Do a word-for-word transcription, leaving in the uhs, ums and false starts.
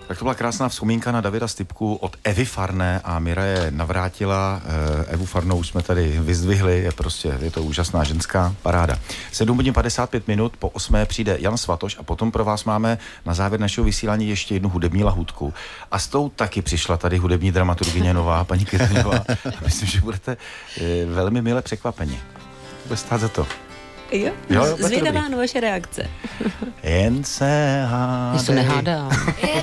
Tak to byla krásná vzpomínka na Davida Stypku od Evy Farné a Mira je navrátila. Evu Farnou jsme tady vyzdvihli, je prostě, je to úžasná ženská paráda. sedm hodin padesát pět minut, po osmé přijde Jan Svatoš a potom pro vás máme na závěr našeho vysílání ještě jednu hudební lahůdku. A s tou taky přišla tady hudební dramaturgyně nová, paní Kytňová. Myslím, že budete velmi mile překvapeni. Bude stát za to. Jo, jo zvědavá na vaše reakce. Jen se hádej. Když se nehádá.